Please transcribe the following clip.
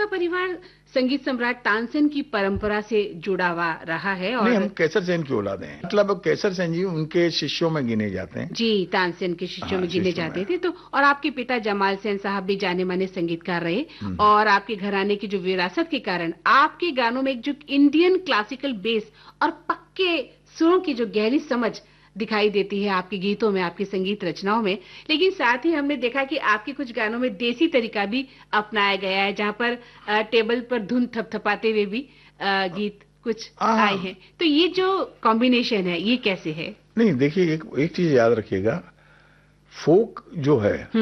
आपका परिवार संगीत सम्राट तानसेन की परंपरा से जुड़ा हुआ रहा है और नहीं, हम केसर सेन की औलाद हैं, मतलब केसर सेन जी उनके शिष्यों में गिने जाते हैं। जी, तानसेन के शिष्यों हाँ, में गिने शिष्यों जाते में। थे। तो और आपके पिता जमाल सेन साहब भी जाने माने संगीतकार रहे हम्म। और आपके घराने की जो विरासत के कारण आपके गानों में एक जो इंडियन क्लासिकल बेस और पक्के सुरों की जो गहरी समझ दिखाई देती है आपके गीतों में, आपकी संगीत रचनाओं में। लेकिन साथ ही हमने देखा कि आपके कुछ गानों में देसी तरीका भी अपनाया गया है, जहां पर टेबल पर धुन थपथपाते हुए भी गीत कुछ आए हाँ, हैं। तो ये जो कॉम्बिनेशन है, ये कैसे है? नहीं देखिए, एक एक चीज याद रखिएगा, फोक जो है